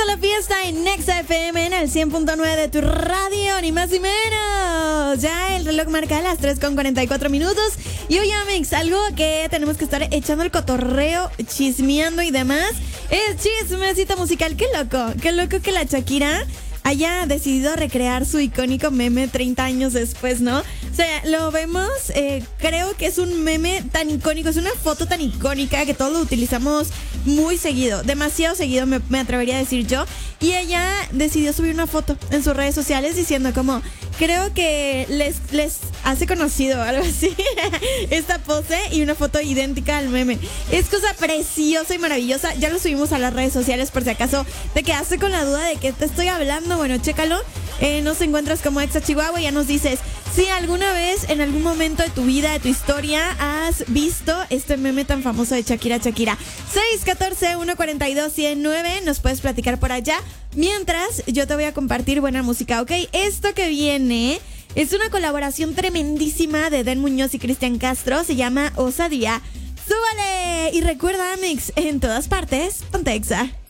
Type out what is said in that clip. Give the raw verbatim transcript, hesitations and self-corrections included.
la fiesta en Nexa F M en el cien punto nueve de tu radio, ni más ni menos. Ya el reloj marca las tres con cuarenta y cuatro minutos. Y hoy, Amix, algo que tenemos que estar echando el cotorreo, chismeando y demás, es chismecito musical. Qué loco, qué loco que la Shakira haya decidido recrear su icónico meme treinta años después, ¿no? O sea, lo vemos, eh, creo que es un meme tan icónico, es una foto tan icónica que todos lo utilizamos muy seguido, demasiado seguido, me, me atrevería a decir yo. Y ella decidió subir una foto en sus redes sociales diciendo como, creo que les, les hace conocido, algo así, esta pose y una foto idéntica al meme. Es cosa preciosa y maravillosa. Ya lo subimos a las redes sociales por si acaso te quedaste con la duda de qué te estoy hablando. Bueno, chécalo. Eh, nos encuentras como Exa Chihuahua y ya nos dices si alguna vez, en algún momento de tu vida, de tu historia, has visto este meme tan famoso de Shakira, Shakira. seis uno cuatro, uno cuatro dos, uno cero nueve. Nos puedes platicar por allá. Mientras, yo te voy a compartir buena música, ¿ok? Esto que viene es una colaboración tremendísima de Den Muñoz y Cristian Castro. Se llama Osadía. ¡Súbale! Y recuerda, Amix, en todas partes, ponte Exa.